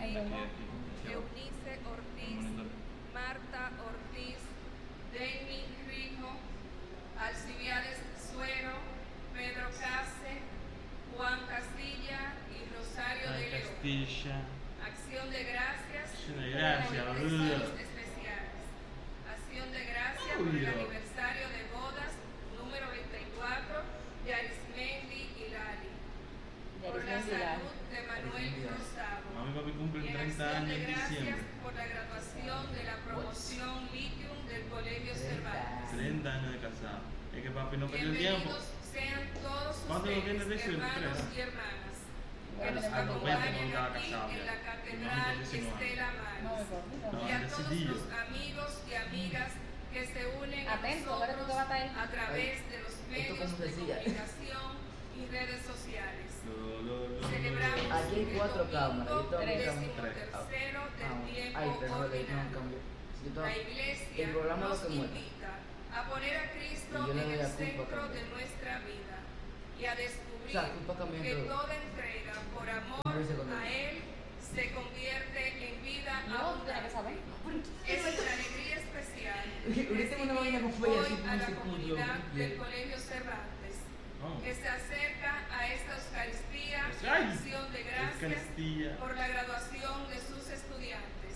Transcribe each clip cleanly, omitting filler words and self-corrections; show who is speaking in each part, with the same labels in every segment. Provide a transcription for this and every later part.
Speaker 1: Rico, Eunice Ortiz, Marta Ortiz, Denny Rico, Alcibiades Suero, Pedro Case, Juan Castilla y Rosario de León.
Speaker 2: Castilla.
Speaker 1: Acción de gracias
Speaker 2: Acción de gracias,
Speaker 1: por
Speaker 2: boludo.
Speaker 1: invitados especiales. Acción de gracias por el
Speaker 2: Obvio.
Speaker 1: aniversario de bodas número 24 de Arismendi y Lali. Por la salud de Manuel Rosado.
Speaker 2: Mami y papi cumplen
Speaker 1: Y en
Speaker 2: 30
Speaker 1: acción
Speaker 2: años
Speaker 1: de
Speaker 2: en
Speaker 1: gracias
Speaker 2: diciembre.
Speaker 1: por la graduación de la promoción Lithium del Colegio Cervantes.
Speaker 2: 30 años de casado. Es que papi no perdió el tiempo.
Speaker 1: Bienvenidos sean todos
Speaker 2: ¿Cuánto lo tienes de
Speaker 1: ustedes,
Speaker 2: eso?
Speaker 1: hermanos
Speaker 2: ¿Tres?
Speaker 1: y hermanas, que
Speaker 2: Bueno,
Speaker 1: nos
Speaker 2: a los 20
Speaker 1: acompañan
Speaker 2: no estaba
Speaker 1: aquí
Speaker 2: casado
Speaker 1: en
Speaker 2: ya.
Speaker 1: la
Speaker 2: Mi
Speaker 1: Catedral
Speaker 2: mamá con 19
Speaker 1: Estela Maris.
Speaker 2: No,
Speaker 1: Y a todos
Speaker 2: decidillo.
Speaker 1: los amigos y amigas que se unen a
Speaker 3: Atento, a ver tú
Speaker 1: nosotros
Speaker 3: qué va a estar ahí.
Speaker 1: a través de los medios
Speaker 4: como
Speaker 1: de
Speaker 4: decía.
Speaker 1: comunicación y redes sociales.
Speaker 2: Lo.
Speaker 1: Celebramos
Speaker 4: Aquí hay
Speaker 1: el
Speaker 4: 4 cámaras, yo
Speaker 1: domingo
Speaker 4: tengo
Speaker 3: tres.
Speaker 1: 13º del tiempo
Speaker 4: Ay, pero no
Speaker 1: ordinario.
Speaker 4: cambio. Si yo
Speaker 1: La
Speaker 4: tengo-
Speaker 1: Iglesia
Speaker 4: el programa
Speaker 1: nos
Speaker 4: lo que muere.
Speaker 1: invita a poner a Cristo
Speaker 4: Y yo le
Speaker 1: en
Speaker 4: doy
Speaker 1: el
Speaker 4: la culpa
Speaker 1: centro
Speaker 4: también.
Speaker 1: de nuestra vida y a descubrir
Speaker 4: O sea, culpa también
Speaker 1: que
Speaker 4: todo.
Speaker 1: toda entrega por amor
Speaker 4: ¿Cómo dice con
Speaker 1: a
Speaker 4: él?
Speaker 1: Él se convierte en vida
Speaker 3: No, tú tienes que saber.
Speaker 1: abundante. Es una alegría especial
Speaker 4: Ahorita tengo una vaina con
Speaker 1: recibir
Speaker 4: fea,
Speaker 1: hoy
Speaker 4: así
Speaker 1: a
Speaker 4: como
Speaker 1: la
Speaker 4: se
Speaker 1: comunidad
Speaker 4: cubrió.
Speaker 1: del Colegio Cervantes,
Speaker 2: Vamos.
Speaker 1: que se acerca a esta Eucaristía
Speaker 2: Ay,
Speaker 1: en acción de gracias
Speaker 2: Eucaristía.
Speaker 1: por la graduación de sus estudiantes.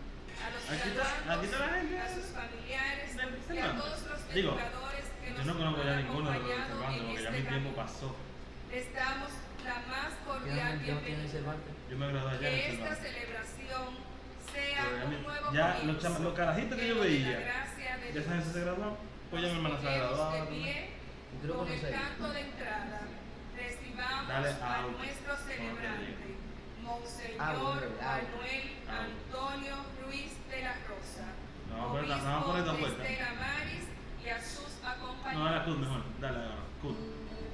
Speaker 1: A los
Speaker 2: Aquí está
Speaker 1: graduandos,
Speaker 2: la gente
Speaker 1: a sus familiares
Speaker 2: del
Speaker 1: y a
Speaker 2: Cervantes.
Speaker 1: todos los
Speaker 2: Digo,
Speaker 1: educadores que
Speaker 2: yo
Speaker 1: nos
Speaker 2: no conozco ya
Speaker 1: han
Speaker 2: ninguno de los
Speaker 1: acompañado
Speaker 2: Cervantes
Speaker 1: en
Speaker 2: porque ya
Speaker 1: este
Speaker 2: mi tiempo
Speaker 1: camino.
Speaker 2: pasó.
Speaker 1: Les damos la más cordial
Speaker 4: Ya no tiene
Speaker 1: bienvenida.
Speaker 4: Cervantes.
Speaker 2: Yo me gradué allá en
Speaker 1: Que esta
Speaker 2: Cervantes.
Speaker 1: celebración sea
Speaker 2: Pero
Speaker 1: un nuevo
Speaker 2: ya
Speaker 1: comienzo,
Speaker 2: los carajitos que yo
Speaker 1: lleno de la
Speaker 2: veía,
Speaker 1: gracia de
Speaker 2: ya
Speaker 1: Dios.
Speaker 2: esa gente se graduó, pues ya mi hermana se ha
Speaker 1: Nos
Speaker 2: graduado.
Speaker 1: ponemos de pie
Speaker 4: ¿Y tú lo
Speaker 1: con el
Speaker 4: conoces?
Speaker 1: canto de entrada. Recibamos
Speaker 2: Dale
Speaker 1: a
Speaker 2: out.
Speaker 1: nuestro celebrante, Monseñor
Speaker 4: Out.
Speaker 1: Manuel
Speaker 2: Out.
Speaker 1: Antonio Ruiz de la Rosa,
Speaker 2: No, vamos a poner esta
Speaker 1: obispo
Speaker 2: vuelta.
Speaker 1: de Estela Maris, y a sus
Speaker 2: No,
Speaker 1: acompañantes.
Speaker 2: dale a Cut mejor. Dale, Cut.